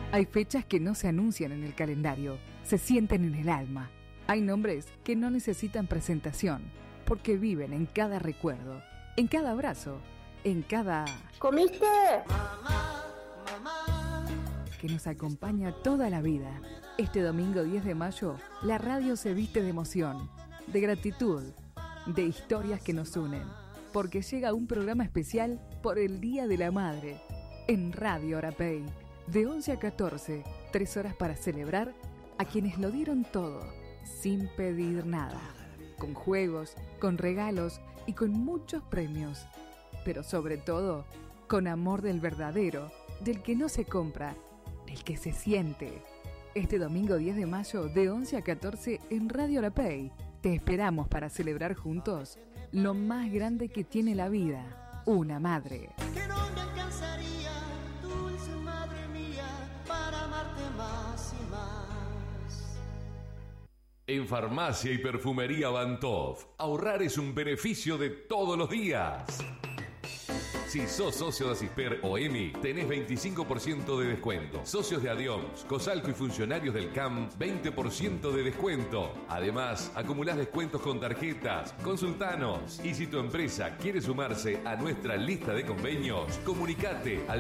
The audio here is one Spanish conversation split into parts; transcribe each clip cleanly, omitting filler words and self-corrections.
Hay fechas que no se anuncian en el calendario, se sienten en el alma. Hay nombres que no necesitan presentación, porque viven en cada recuerdo, en cada abrazo, en cada... ¿Comiste? Mamá, mamá. Que nos acompaña toda la vida. Este domingo 10 de mayo, la radio se viste de emoción, de gratitud, de historias que nos unen, porque llega un programa especial por el Día de la Madre, en Radio Arapey, de 11 a 14, 3 horas para celebrar a quienes lo dieron todo, sin pedir nada, con juegos, con regalos y con muchos premios, pero sobre todo, con amor del verdadero, del que no se compra, del que se siente. Este domingo 10 de mayo, de 11 a 14, en Radio Arapey, te esperamos para celebrar juntos lo más grande que tiene la vida, una madre. Que no me alcanzaría, dulce madre mía, para amarte más y más. En Farmacia y Perfumería Bantov, ahorrar es un beneficio de todos los días. Si sos socio de Asisper o EMI, tenés 25% de descuento. Socios de Adioms, Cosalco y funcionarios del CAM, 20% de descuento. Además, acumulás descuentos con tarjetas. Consultanos. Y si tu empresa quiere sumarse a nuestra lista de convenios, comunicate al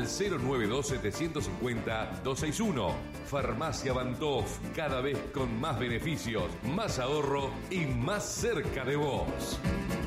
092-750-261. Farmacia Bantov, cada vez con más beneficios, más ahorro y más cerca de vos.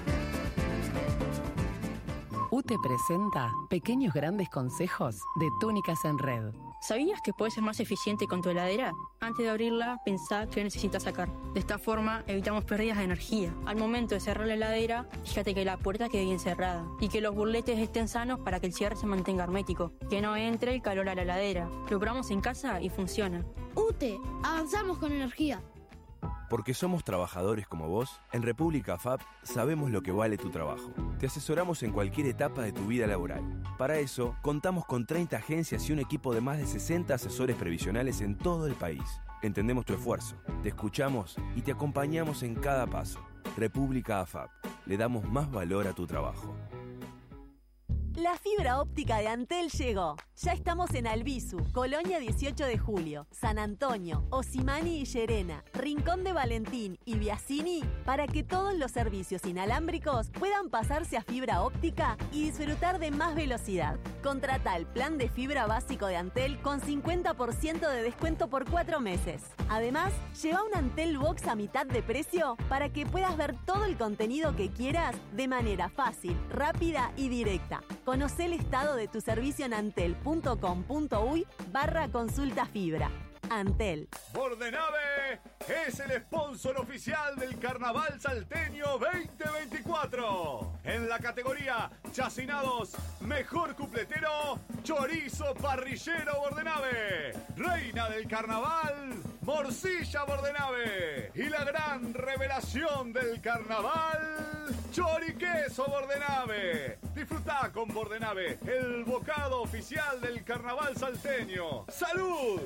UTE presenta Pequeños Grandes Consejos de Túnicas en Red. ¿Sabías que puedes ser más eficiente con tu heladera? Antes de abrirla, pensá qué necesitas sacar. De esta forma, evitamos pérdidas de energía. Al momento de cerrar la heladera, fíjate que la puerta quede bien cerrada y que los burletes estén sanos para que el cierre se mantenga hermético. Que no entre el calor a la heladera. Lo probamos en casa y funciona. UTE, avanzamos con energía. Porque somos trabajadores como vos, en República AFAP sabemos lo que vale tu trabajo. Te asesoramos en cualquier etapa de tu vida laboral. Para eso, contamos con 30 agencias y un equipo de más de 60 asesores previsionales en todo el país. Entendemos tu esfuerzo, te escuchamos y te acompañamos en cada paso. República AFAP, le damos más valor a tu trabajo. La fibra óptica de Antel llegó. Ya estamos en Albizu, Colonia 18 de Julio, San Antonio, Osimani y Llerena, Rincón de Valentín y Biasini para que todos los servicios inalámbricos puedan pasarse a fibra óptica y disfrutar de más velocidad. Contrata el plan de fibra básico de Antel con 50% de descuento por 4 meses. Además, lleva un Antel Box a mitad de precio para que puedas ver todo el contenido que quieras de manera fácil, rápida y directa. Conoce el estado de tu servicio en antel.com.uy/consulta fibra. Antel. Bordenave es el sponsor oficial del Carnaval Salteño 2024. En la categoría Chacinados, mejor cupletero, Chorizo Parrillero Bordenave. Reina del Carnaval, Morcilla Bordenave. Y la gran revelación del Carnaval, Choriqueso Bordenave. Disfrutá con Bordenave, el bocado oficial del Carnaval Salteño. ¡Salud!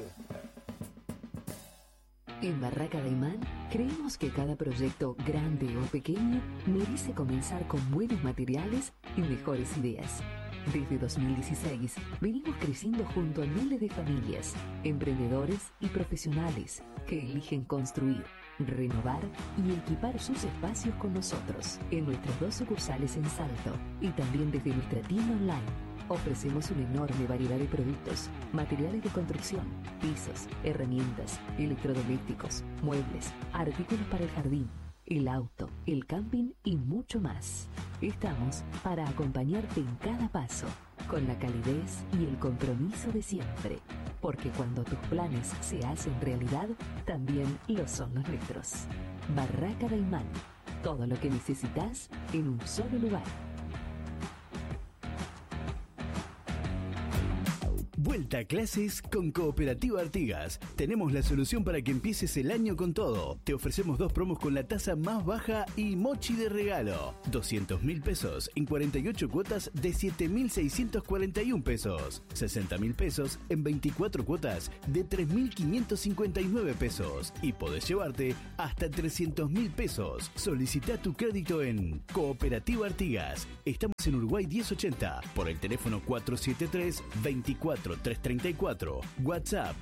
En Barraca de Imán, creemos que cada proyecto, grande o pequeño, merece comenzar con buenos materiales y mejores ideas. Desde 2016, venimos creciendo junto a miles de familias, emprendedores y profesionales que eligen construir, renovar y equipar sus espacios con nosotros. En nuestras 2 sucursales en Salto y también desde nuestra tienda online. Ofrecemos una enorme variedad de productos, materiales de construcción, pisos, herramientas, electrodomésticos, muebles, artículos para el jardín, el auto, el camping y mucho más. Estamos para acompañarte en cada paso, con la calidez y el compromiso de siempre. Porque cuando tus planes se hacen realidad, también lo son los nuestros. Barraca de Imán. Todo lo que necesitas en un solo lugar. Vuelta a clases con Cooperativa Artigas. Tenemos la solución para que empieces el año con todo. Te ofrecemos 2 promos con la tasa más baja y mochi de regalo. 200.000 pesos en 48 cuotas de 7.641 pesos. 60.000 pesos en 24 cuotas de 3.559 pesos. Y podés llevarte hasta 300.000 pesos. Solicita tu crédito en Cooperativa Artigas. Estamos en Uruguay 1080 por el teléfono 473-24 4334. WhatsApp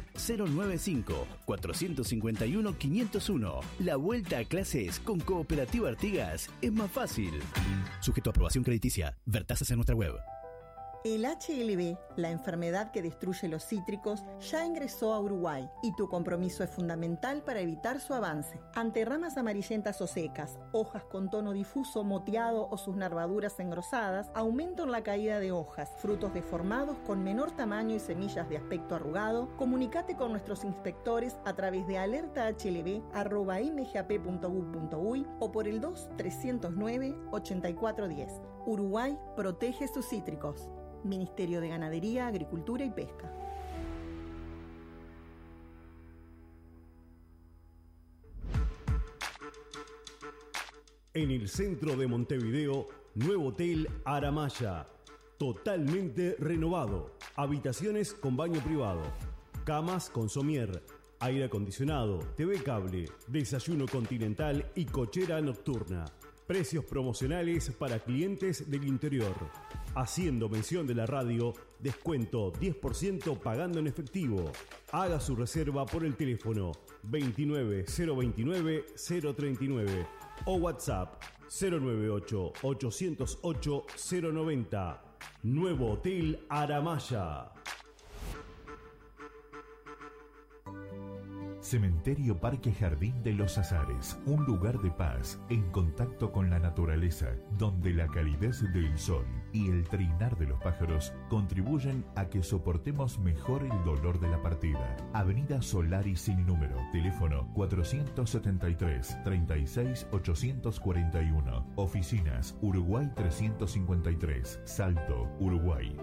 095-451-501. La vuelta a clases con Cooperativa Artigas es más fácil. Sujeto a aprobación crediticia. Ver tasas en nuestra web. El HLB, la enfermedad que destruye los cítricos, ya ingresó a Uruguay y tu compromiso es fundamental para evitar su avance. Ante ramas amarillentas o secas, hojas con tono difuso, moteado o sus nervaduras engrosadas, aumento en la caída de hojas, frutos deformados con menor tamaño y semillas de aspecto arrugado, comunicate con nuestros inspectores a través de alertahlb@mgap.gov.uy o por el 2-309-8410. Uruguay protege sus cítricos. Ministerio de Ganadería, Agricultura y Pesca. En el centro de Montevideo, nuevo hotel Aramaya. Totalmente renovado. Habitaciones con baño privado. Camas con somier. Aire acondicionado, TV cable, desayuno continental y cochera nocturna. Precios promocionales para clientes del interior. Haciendo mención de la radio, descuento 10% pagando en efectivo. Haga su reserva por el teléfono 29 029 039 o WhatsApp 098 808 090. Nuevo Hotel Aramaya. Cementerio Parque Jardín de los Azares, un lugar de paz, en contacto con la naturaleza, donde la calidez del sol y el trinar de los pájaros contribuyen a que soportemos mejor el dolor de la partida. Avenida Solari sin número, teléfono 473 36 841, oficinas Uruguay 353, Salto, Uruguay.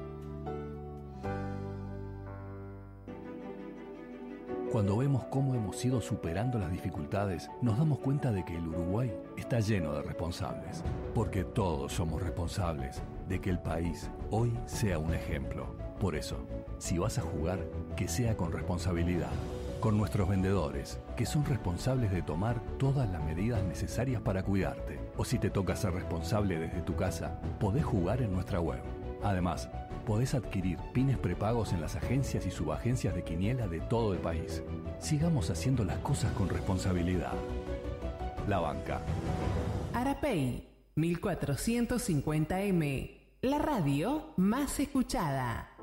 Cuando vemos cómo hemos ido superando las dificultades, nos damos cuenta de que el Uruguay está lleno de responsables, porque todos somos responsables de que el país hoy sea un ejemplo. Por eso, si vas a jugar, que sea con responsabilidad, con nuestros vendedores, que son responsables de tomar todas las medidas necesarias para cuidarte. O si te toca ser responsable desde tu casa, podés jugar en nuestra web. Además, podés adquirir pines prepagos en las agencias y subagencias de quiniela de todo el país. Sigamos haciendo las cosas con responsabilidad. La Banca. Arapey, 1450M. La radio más escuchada.